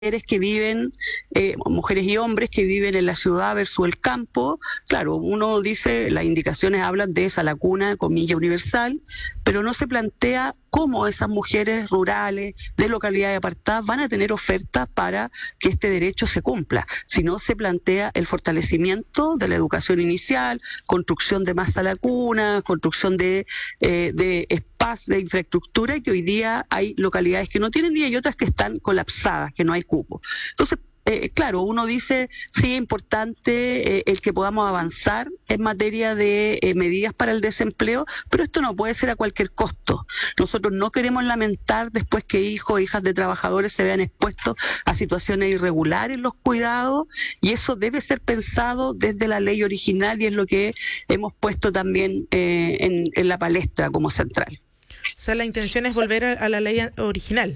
que viven, mujeres y hombres que viven en la ciudad versus el campo. Claro, uno dice, las indicaciones hablan de esa lacuna, comilla universal, pero no se plantea cómo esas mujeres rurales, de localidades apartadas, van a tener ofertas para que este derecho se cumpla. Si no se plantea el fortalecimiento de la educación inicial, construcción de más lacuna, construcción de espacios, de infraestructura, que hoy día hay localidades que no tienen y hay otras que están colapsadas, que no hay cupo. Entonces, claro, uno dice, sí, es importante el que podamos avanzar en materia de medidas para el desempleo, pero esto no puede ser a cualquier costo. Nosotros no queremos lamentar después que hijos e hijas de trabajadores se vean expuestos a situaciones irregulares en los cuidados, y eso debe ser pensado desde la ley original, y es lo que hemos puesto también en la palestra como central. O sea, la intención es volver a la ley original.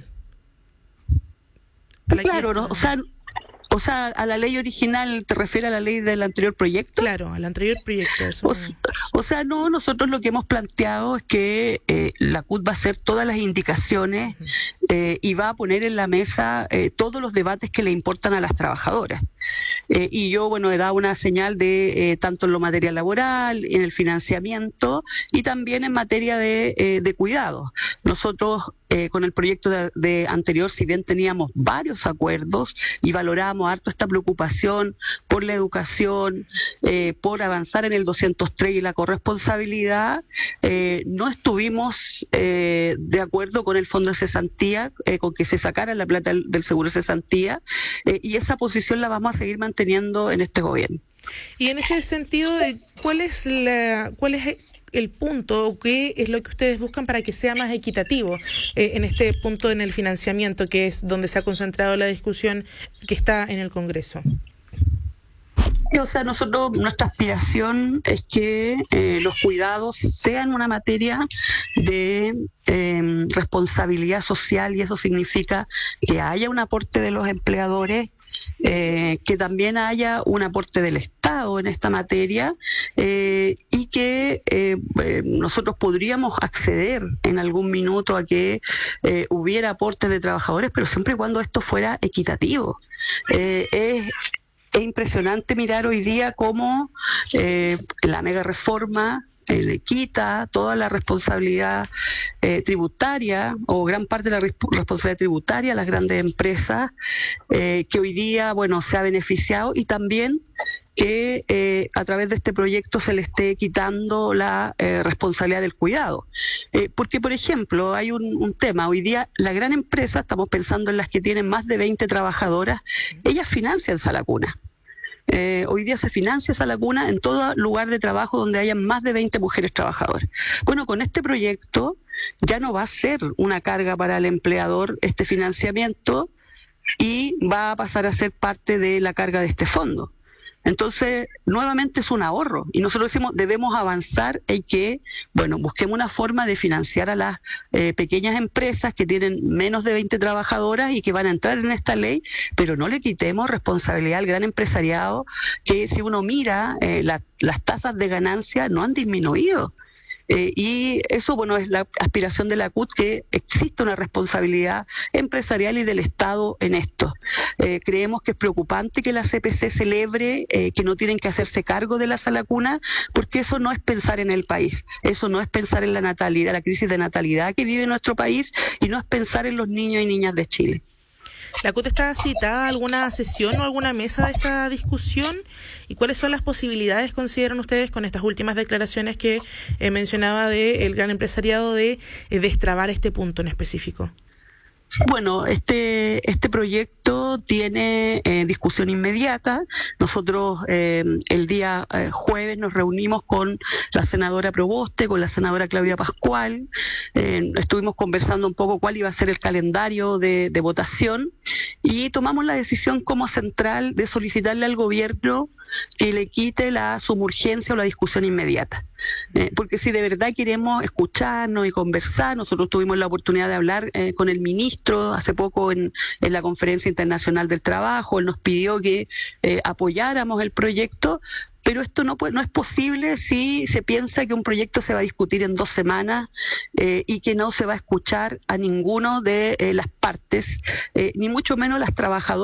Claro, ¿no? O sea, a la ley original, ¿te refieres a la ley del anterior proyecto? Claro, al anterior proyecto. Eso. O sea, no, nosotros lo que hemos planteado es que la CUT va a hacer todas las indicaciones y va a poner en la mesa todos los debates que le importan a las trabajadoras. Y yo, bueno, he dado una señal de tanto en lo material laboral, en el financiamiento y también en materia de cuidados. Nosotros con el proyecto de anterior, si bien teníamos varios acuerdos y valorábamos harto esta preocupación por la educación, por avanzar en el 203 y la corresponsabilidad, no estuvimos de acuerdo con el fondo de cesantía, con que se sacara la plata del seguro de cesantía, y esa posición la vamos a seguir manteniendo en este gobierno. Y en ese sentido, ¿cuál es el punto o qué es lo que ustedes buscan para que sea más equitativo en este punto en el financiamiento, que es donde se ha concentrado la discusión que está en el Congreso? O sea, nuestra aspiración es que los cuidados sean una materia de responsabilidad social, y eso significa que haya un aporte de los empleadores, que también haya un aporte del Estado en esta materia, y que nosotros podríamos acceder en algún minuto a que hubiera aportes de trabajadores, pero siempre y cuando esto fuera equitativo. Es impresionante mirar hoy día cómo la mega reforma le quita toda la responsabilidad tributaria, o gran parte de la responsabilidad tributaria a las grandes empresas, que hoy día, bueno, se ha beneficiado, y también que a través de este proyecto se le esté quitando la responsabilidad del cuidado. Porque, por ejemplo, hay un tema, hoy día la gran empresa, estamos pensando en las que tienen más de 20 trabajadoras, ellas financian esa lacuna. Hoy día se financia esa lacuna en todo lugar de trabajo donde haya más de 20 mujeres trabajadoras. Bueno, con este proyecto ya no va a ser una carga para el empleador este financiamiento, y va a pasar a ser parte de la carga de este fondo. Entonces, nuevamente es un ahorro, y nosotros decimos, debemos avanzar en que, bueno, busquemos una forma de financiar a las pequeñas empresas que tienen menos de 20 trabajadoras y que van a entrar en esta ley, pero no le quitemos responsabilidad al gran empresariado, que si uno mira, las tasas de ganancia no han disminuido. Y eso, bueno, es la aspiración de la CUT, que existe una responsabilidad empresarial y del Estado en esto. Creemos que es preocupante que la CPC celebre que no tienen que hacerse cargo de la salacuna, porque eso no es pensar en el país, eso no es pensar en la natalidad, la crisis de natalidad que vive nuestro país, y no es pensar en los niños y niñas de Chile. ¿La CUT está citada a alguna sesión o alguna mesa de esta discusión? ¿Y cuáles son las posibilidades, consideran ustedes, con estas últimas declaraciones que mencionaba del gran empresariado, de destrabar este punto en específico? Bueno, este proyecto tiene discusión inmediata. Nosotros el día jueves nos reunimos con la senadora Proboste, con la senadora Claudia Pascual. Estuvimos conversando un poco cuál iba a ser el calendario de votación, y tomamos la decisión como central de solicitarle al gobierno que le quite la sumurgencia o la discusión inmediata. Porque si de verdad queremos escucharnos y conversar, nosotros tuvimos la oportunidad de hablar con el ministro hace poco en la Conferencia Internacional del Trabajo. Él nos pidió que apoyáramos el proyecto, pero esto no es posible si se piensa que un proyecto se va a discutir en 2 semanas y que no se va a escuchar a ninguno de las partes, ni mucho menos las trabajadoras